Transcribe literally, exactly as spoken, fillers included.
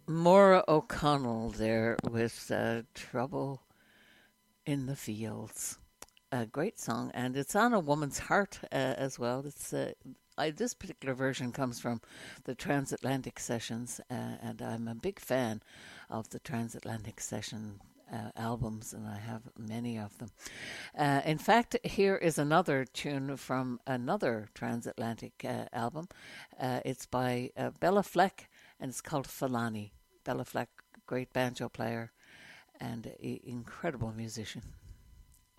Maura O'Connell there with uh, Trouble in the Fields. A great song, and it's on a woman's heart uh, as well. It's uh, I, this particular version comes from the Transatlantic Sessions, uh, and I'm a big fan of the Transatlantic Session uh, albums, and I have many of them. Uh, in fact, here is another tune from another Transatlantic uh, album. Uh, it's by uh, Bella Fleck, and it's called Falani. Bella Fleck, great banjo player and a incredible musician.